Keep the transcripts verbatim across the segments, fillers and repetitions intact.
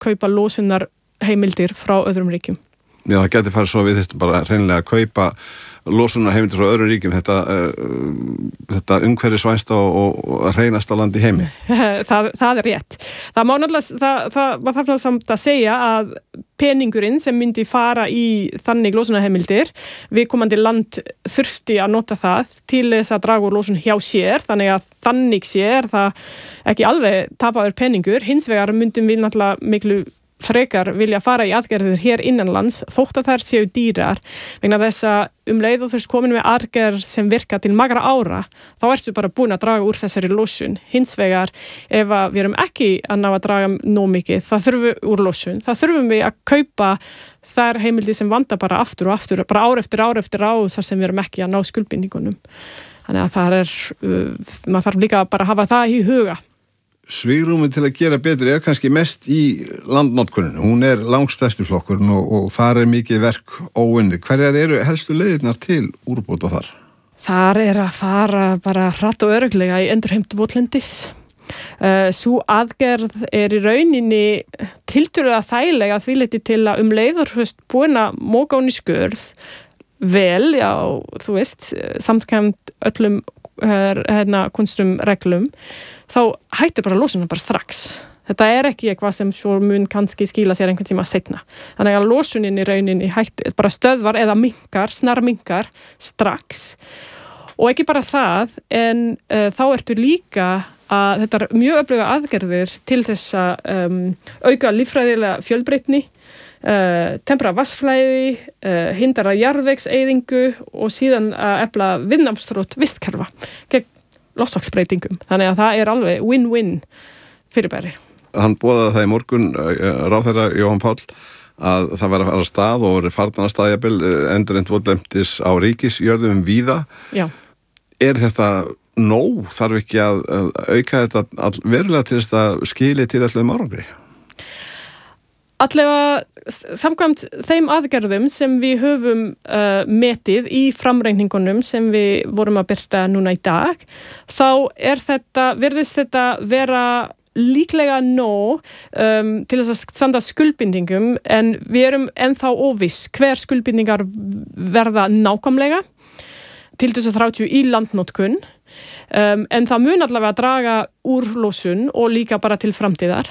kaupa losunar heimildir frá öðrum ríkjum. Já, það geti farið svo við þetta bara hreinlega að kaupa losunar heimildir frá öðrum ríkjum, þetta, uh, þetta umhverfisvænsta og, og, og hreinasta land í heimi. það, það er rétt. Það má náttúrulega, það, það var þarna samt að segja að peningurinn sem myndi fara í þannig losunarheimildir, viðkomandi land þurfti að nota það til þess að draga úr losun hjá sér, þannig að þannig sér það ekki alveg tapaður peningur. Hins vegar myndum við náttúrulega miklu frekar vilja fara í aðgerðir hér innanlands þótt að þær séu dýrar vegna þess að um leið og þess komin með aðgerð sem virka til margra ára þá ertu bara búin að draga úr þessari losun. Hins vegar ef að við erum ekki að ná að draga nóg mikið það þurfum úr losun, það þurfum við að kaupa þær heimildi sem vanda bara aftur og aftur, bara ár eftir ár eftir ár þar sem við erum ekki að ná skuldbindingunum. Þannig að það er, uh, maður þarf líka bara að hafa það í huga. Svigrúmi til að gera betur er kannski mest í landnotkuninu. Hún er langstærsti flokkurinn og, og þar er mikið verk óunnið. Hverjar eru helstu leiðirnar til úrbóta þar? Þar er að fara bara hratt og örugglega í endurheimt votlendis. Uh, sú aðgerð er í rauninni tiltölulega þægilega að því leyti til að um leiður búin að móka hún í skurð vel, já, þú veist, samkvæmt öllum hérna kunstum reglum, þá hættir bara losunin bara strax. Þetta er ekki eitthvað sem svo mun kannski skila sér einhvern tíma seinna. Þannig að losunin í rauninni hættir bara stöðvar eða minkar, snarminkar strax. Og ekki bara það, en uh, þá ertu líka að þetta er mjög öfluga aðgerðir til þess að um, auka líffræðilega fjölbreytni, Uh, tempra vatnsflæði, uh, hindra jarðvegseyðingu og síðan að efla viðnámsþrótt vistkerfa gegn loftslagsbreytingum. Þannig að það er alveg win-win fyrirbæri. Hann boðaði það í morgun, uh, ráðherra Jóhann Páll, að það var að fara að stað og verið farnar að staðjabil uh, endurheimt votlendis á ríkisjörðum víða. Já. Er þetta nóg? Þarf ekki að, að auka þetta all, verulega til þess að skili til allavegum árangri? Allega samkvæmt þeim aðgerðum sem við höfum uh, metið í framreikningunum sem við vorum að birta núna í dag, þá er þetta, virðist þetta vera líklega nóg um, til þess að standa skuldbindingum en við erum ennþá óviss hver skuldbindingar verða nákvæmlega til þess að þrjátíu í landnotkun um, en það mun allavega að draga úr losun og líka bara til framtíðar.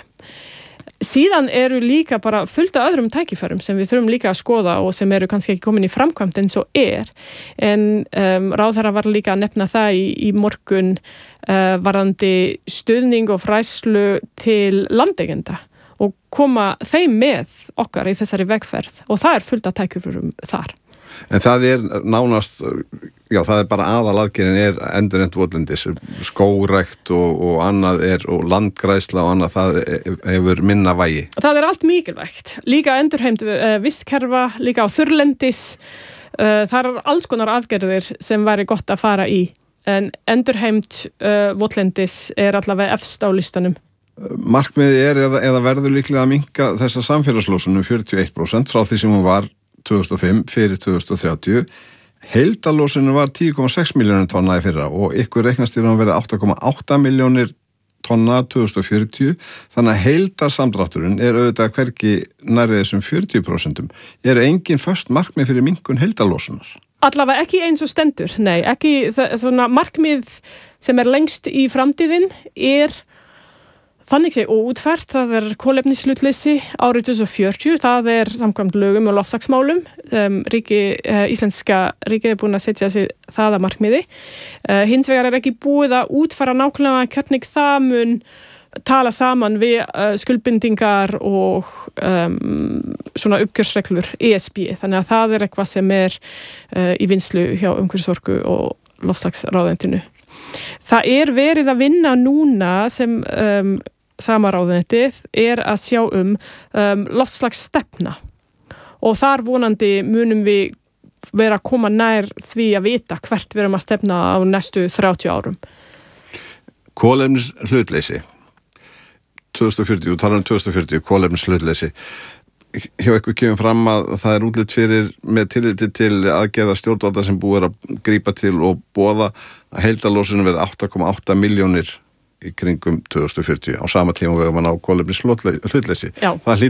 Síðan eru líka bara fullt af öðrum tækifærum sem við þurfum líka að skoða og sem eru kannski ekki komin í framkvæmt eins og er. En um, ráðherra var líka að nefna það í, í morgun uh, varðandi stuðning og fræðslu til landeigenda og koma þeim með okkar í þessari vegferð og það er fullt af tækifærum þar. En það er nánast, já það er bara aðalaðgerðin er endurheimt votlendis, skógrækt og, og annað er, og landgræðsla og annað, það hefur minna vægi. Það er allt mikilvægt, líka endurheimt uh, vistkerfa, líka á þurrlendis, uh, það er alls konar aðgerðir sem væri gott að fara í, en endurheimt uh, votlendis er allavega efst á listanum. Markmiðið er eða, eða verður líklega að minnka þessa samfélagslosunum fjörutíu og eitt prósent frá því sem hún var tvö þúsund og fimm fyrir tvö þúsund og þrjátíu. Heildarlosunin var tíu komma sex milljónir tonna í fyrra og ykkur reiknast til að verða átta komma átta milljónir tonna tvö þúsund og fjörutíu. Þannig að heildarsamdrátturinn er auðvitað hvergi nærri þessum fjörutíu prósentum. Er engin föst markmið fyrir minnkun heildarlosunar? Allavega ekki eins og stendur, nei, ekki svona markmið sem er lengst í framtíðin er þannig sé óútfært, það er kolefnishlutleysi árið tvö þúsund og fjörutíu, það er samkvæmt lögum og loftslagsmálum. Um, ríki, uh, íslenska ríkið er búin að setja sig það að markmiði. Uh, hins vegar er ekki búið að útfæra nákvæmlega hvernig það mun tala saman við uh, skuldbindingar og um, svona uppgjörsreglur E S B. Þannig að það er eitthvað sem er uh, í vinnslu hjá umhverfisorku og loftslagsráðuneytinu. Það er verið að vinna núna sem um, sama ráðuneytið er að sjá um, um loftslagsstefna og þar vonandi munum við vera að koma nær því að vita hvert við erum að stefna á næstu þrjátíu árum. Kolefnishlutleysi tvö þúsund og fjörutíu, og tala um tvö þúsund og fjörutíu, kolefnishlutleysi. Hjá ykkur kemur fram að það er útlit fyrir með tilliti til aðgerða stjórnvalda sem búið að grípa til og boða að heildarlosunin verði átta komma átta milljónir í kringum tvö þúsund og fjörutíu á sama tíma við höfum að ná kolefnis hlutleysi. Það hlýtur